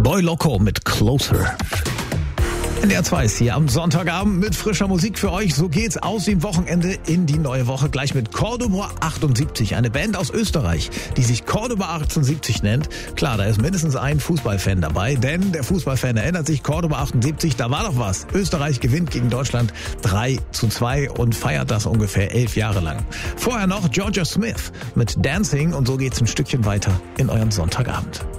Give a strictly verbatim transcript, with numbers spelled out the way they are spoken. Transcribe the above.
Boy Loco mit Closer. N D R zwei ist hier am Sonntagabend mit frischer Musik für euch. So geht's aus dem Wochenende in die neue Woche. Gleich mit Cordoba achtundsiebzig, eine Band aus Österreich, die sich Cordoba achtundsiebzig nennt. Klar, da ist mindestens ein Fußballfan dabei, denn der Fußballfan erinnert sich, Cordoba achtundsiebzig, da war doch was. Österreich gewinnt gegen Deutschland drei zu zwei und feiert das ungefähr elf Jahre lang. Vorher noch Georgia Smith mit Dancing und so geht's ein Stückchen weiter in euren Sonntagabend.